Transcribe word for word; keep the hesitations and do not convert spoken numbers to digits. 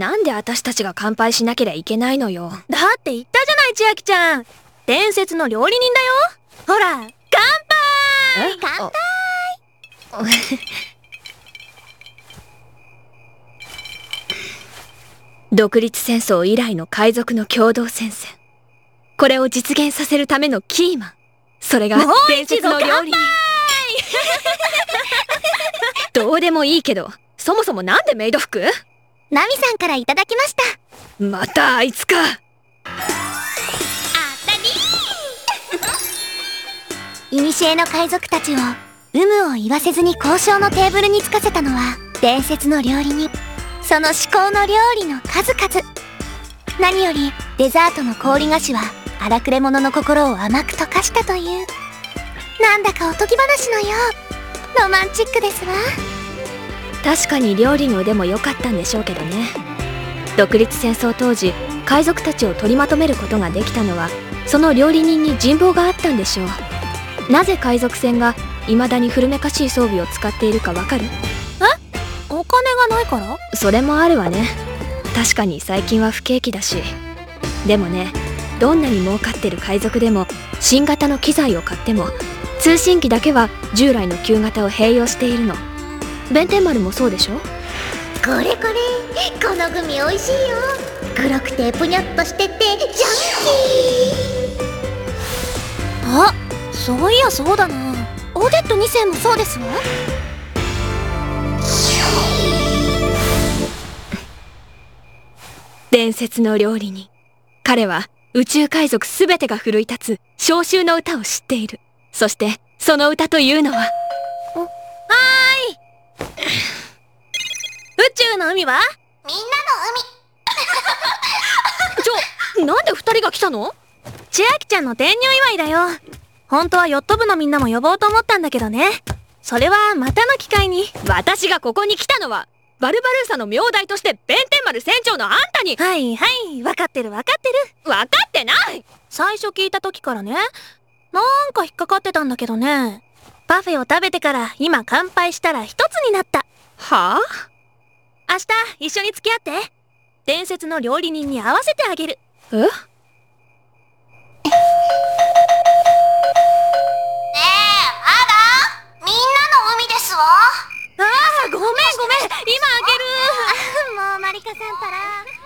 なんで私たちが乾杯しなけりゃいけないのよ。 だって言ったじゃない千秋ちゃん。伝説の料理人だよ。ほら、乾杯。 乾杯。 独立戦争以来の海賊の共同戦線。これを実現させるためのキーマン。それが伝説の料理人。どうでもいいけど、そもそもなんでメイド服？ ナミさんからいただきました。 またあいつか。あったりー。古の海賊たちを有無を言わせずに交渉のテーブルにつかせたのは伝説の料理人。その至高の料理の数々。何よりデザートの氷菓子は荒くれ者の心を甘く溶かしたという、なんだかおとぎ話のようロマンチックですわ。 確かに料理の腕も良かったんでしょうけどね。独立戦争当時、海賊たちを取りまとめることができたのはその料理人に人望があったんでしょう。なぜ海賊船が未だに古めかしい装備を使っているかわかる？ え？お金がないから？ それもあるわね。確かに最近は不景気だし。でもね、どんなに儲かってる海賊でも新型の機材を買っても通信機だけは従来の旧型を併用しているの。弁天丸もそうでしょ？ これこれ、このグミおいしいよ。黒くてぷにゃっとしててジャンキー。 あ、そういやそうだな。 オデットにせいもそうですわ。 伝説の料理人。彼は宇宙海賊すべてが奮い立つ召集の歌を知っている。そしてその歌というのは、はーい。宇宙の海はみんなの海。ちょ、なんで二人が来たの？ 千秋ちゃんの転入祝いだよ。本当はヨット部のみんなも呼ぼうと思ったんだけどね。それはまたの機会に。 私がここに来たのはバルバルーサの名代として弁天丸船長のあんたに。 はいはい、分かってる分かってる。 分かってない。 最初聞いた時からね、なんか引っかかってたんだけどね。パフェを食べてから今乾杯したら一つになった。 はあ？ 明日一緒に付き合って。伝説の料理人に会わせてあげる。 え？ ねえ、まだ？みんなの海ですわ。 ああ、ごめんごめん、今開ける。 もうマリカさんたら。